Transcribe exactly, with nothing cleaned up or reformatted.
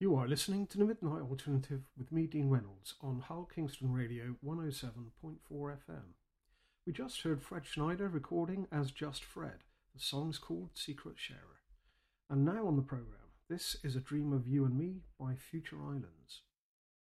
You are listening to the Midnight Alternative with me, Dean Reynolds, on Hull Kingston Radio one oh seven point four F M. We just heard Fred Schneider recording as Just Fred. The song's called Secret Sharer. And now on the programme, this is A Dream of You and Me by Future Islands.